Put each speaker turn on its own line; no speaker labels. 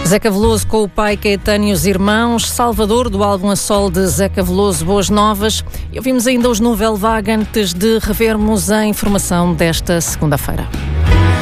Zeca Veloso com o pai Caetano e os irmãos, Salvador, do álbum A Sol de Zeca Veloso, Boas Novas. E ouvimos ainda os Nouvelle Vague antes de revermos a informação desta segunda-feira.